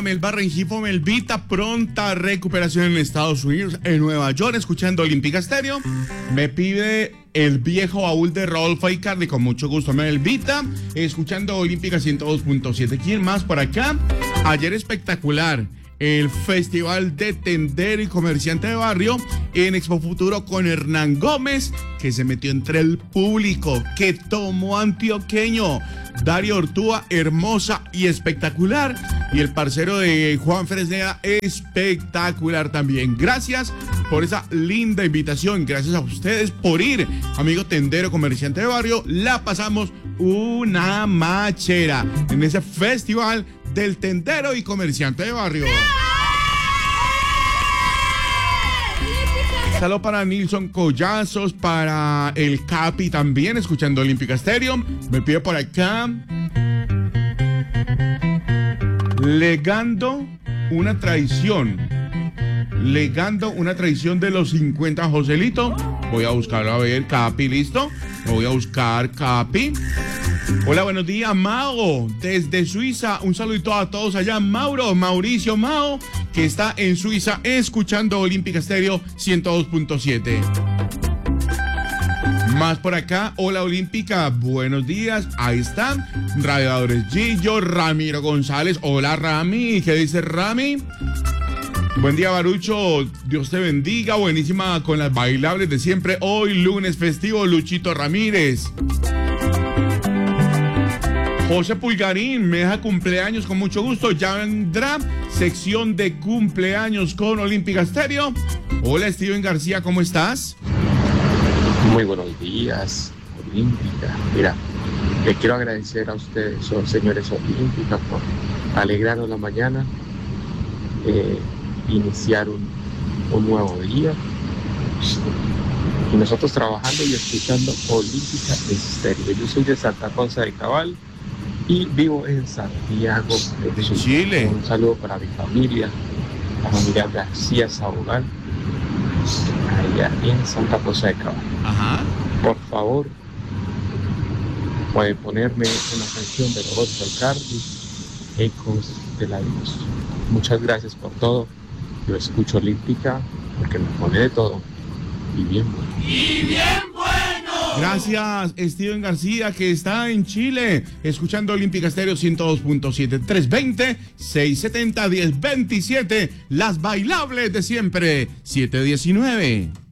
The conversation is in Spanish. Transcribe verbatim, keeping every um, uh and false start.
Melba Rengifo, Melvita, pronta recuperación en Estados Unidos, en Nueva York, escuchando Olímpica Estéreo. Me pide el viejo baúl de Rodolfo Icardi, con mucho gusto. Melvita, escuchando Olímpica ciento dos punto siete. ¿Quién más por acá? Ayer espectacular el Festival de Tendero y Comerciante de Barrio en Expo Futuro con Hernán Gómez, que se metió entre el público, que tomó antioqueño, Dario Ortúa, hermosa y espectacular, y el parcero de Juan Fresneda, espectacular también. Gracias por esa linda invitación, gracias a ustedes por ir, amigo Tendero Comerciante de Barrio. La pasamos una machera en ese Festival del Tendero y Comerciante de Barrio. Saludos para Nilson Collazos, para el Capi también, escuchando Olímpica Estéreo. Me pide por acá, legando una traición. Legando una traición de los cincuenta, Joselito. Voy a buscarlo, a ver, Capi, ¿listo? Lo voy a buscar, Capi. Hola, buenos días, Mao, desde Suiza. Un saludito a todos allá. Mauro, Mauricio Mao, que está en Suiza escuchando Olímpica Estéreo ciento dos punto siete. Más por acá, hola Olímpica, buenos días. Ahí están, Radiadores Gillo, Ramiro González. Hola Rami, ¿qué dice Rami? Buen día, Barucho, Dios te bendiga. Buenísima con las bailables de siempre. Hoy lunes festivo, Luchito Ramírez. José Pulgarín, me deja cumpleaños con mucho gusto. Ya vendrá sección de cumpleaños con Olímpica Estéreo. Hola, Steven García, ¿cómo estás? Muy buenos días, Olímpica. Mira, le quiero agradecer a ustedes, son señores Olímpica, por alegrarnos la mañana, eh, iniciar un, un nuevo día. Y nosotros trabajando y escuchando Olímpica Estéreo. Yo soy de Santa Rosa de Cabal y vivo en Santiago de Chile. Un saludo para mi familia, la familia García Sabogal, allá en Santa Rosa de Cabal. Ajá. Por favor, puede ponerme una canción de Roberto Alcardi, Ecos de la Luz. Muchas gracias por todo. Yo escucho Olímpica porque me pone de todo y bien bueno. Y bien bueno. Gracias, Steven García, que está en Chile, escuchando Olímpica Estéreo ciento dos punto siete. tres veinte, seiscientos setenta, diez veintisiete. Las bailables de siempre, siete diecinueve.